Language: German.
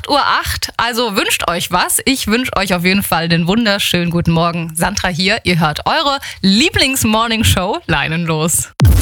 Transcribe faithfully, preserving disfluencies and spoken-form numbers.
Uhr acht, also wünscht euch was. Ich wünsche euch auf jeden Fall den wunderschönen guten Morgen. Sandra hier, ihr hört eure Lieblings-Morning-Show Leinenlos.